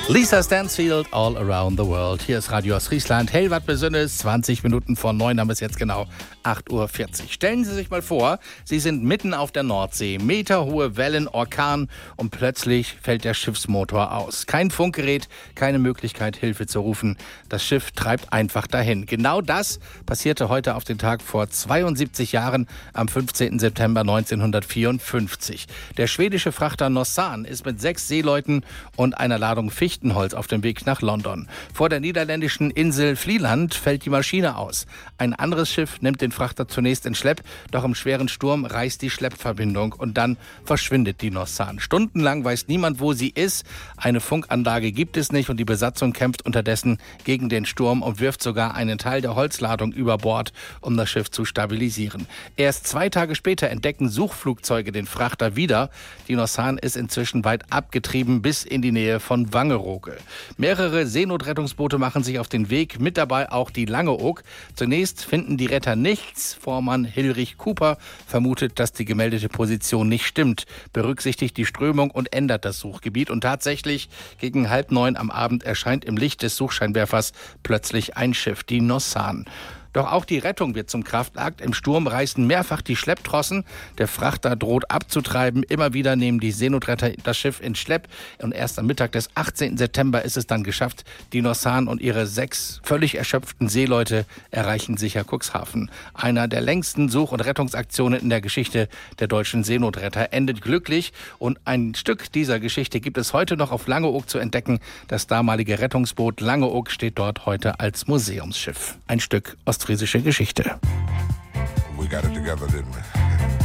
Lisa Stansfield, All Around the World. Hier ist Radio Ostfriesland. Hell, wat Besonderes, 20 Minuten vor 9 haben wir es jetzt genau, 8.40 Uhr. Stellen Sie sich mal vor, Sie sind mitten auf der Nordsee, meterhohe Wellen, Orkan und plötzlich fällt der Schiffsmotor aus. Kein Funkgerät, keine Möglichkeit, Hilfe zu rufen. Das Schiff treibt einfach dahin. Genau das passierte heute auf den Tag vor 72 Jahren, am 15. September 1954. Der schwedische Frachter Norsan ist mit 6 Seeleuten und einer Ladung Fichtenholz auf dem Weg nach London. Vor der niederländischen Insel Vlieland fällt die Maschine aus. Ein anderes Schiff nimmt den Frachter zunächst in Schlepp, doch im schweren Sturm reißt die Schleppverbindung und dann verschwindet die Norsan. Stundenlang weiß niemand, wo sie ist. Eine Funkanlage gibt es nicht und die Besatzung kämpft unterdessen gegen den Sturm und wirft sogar einen Teil der Holzladung über Bord, um das Schiff zu stabilisieren. Erst 2 Tage später entdecken Suchflugzeuge den Frachter wieder. Die Norsan ist inzwischen weit abgetrieben bis in die Nähe von Wangerooge. Mehrere Seenotrettungsboote machen sich auf den Weg, mit dabei auch die Langeoog. Zunächst finden die Retter nichts. Vormann Hilrich Cooper vermutet, dass die gemeldete Position nicht stimmt, berücksichtigt die Strömung und ändert das Suchgebiet. Und tatsächlich, gegen 8:30 am Abend erscheint im Licht des Suchscheinwerfers plötzlich ein Schiff, die Norsan. Doch auch die Rettung wird zum Kraftakt. Im Sturm reißen mehrfach die Schlepptrossen. Der Frachter droht abzutreiben. Immer wieder nehmen die Seenotretter das Schiff in Schlepp. Und erst am Mittag des 18. September ist es dann geschafft. Die Norsan und ihre 6 völlig erschöpften Seeleute erreichen sicher Cuxhaven. Einer der längsten Such- und Rettungsaktionen in der Geschichte der deutschen Seenotretter endet glücklich. Und ein Stück dieser Geschichte gibt es heute noch auf Langeoog zu entdecken. Das damalige Rettungsboot Langeoog steht dort heute als Museumsschiff. Ein Stück ostfriesische Geschichte. We got it together, didn't we?